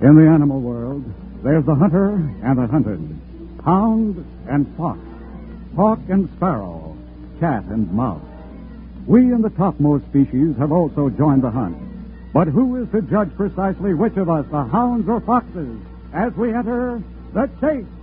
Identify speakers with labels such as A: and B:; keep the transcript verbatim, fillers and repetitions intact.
A: In the animal world, there's the hunter and the hunted, hound and fox, hawk and sparrow, cat and mouse. We in the topmost species have also joined the hunt. But who is to judge precisely which of us, the hounds or foxes, as we enter the chase?